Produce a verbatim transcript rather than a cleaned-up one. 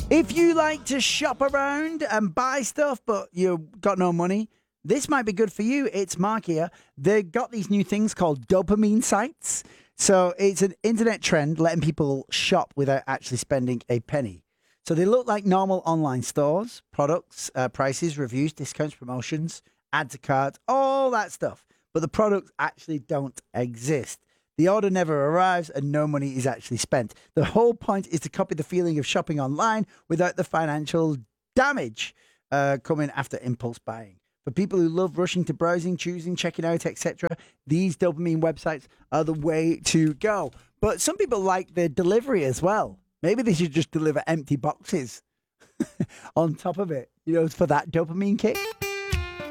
If you like to shop around and buy stuff, but you've got no money, this might be good for you. It's Mark here. They've got these new things called dopamine sites. So it's an internet trend letting people shop without actually spending a penny. So they look like normal online stores, products, uh, prices, reviews, discounts, promotions, add to cart, all that stuff. But the products actually don't exist. The order never arrives and no money is actually spent. The whole point is to copy the feeling of shopping online without the financial damage uh, coming after impulse buying. For people who love rushing to browsing, choosing, checking out, et cetera, these dopamine websites are the way to go. But some people like the delivery as well. Maybe they should just deliver empty boxes on top of it, you know, for that dopamine kick.